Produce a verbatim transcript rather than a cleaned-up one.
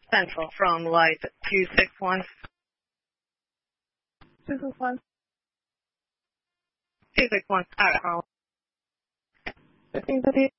Central from light two six one. two six one. two six one, out at Harlem. fifteen fifty.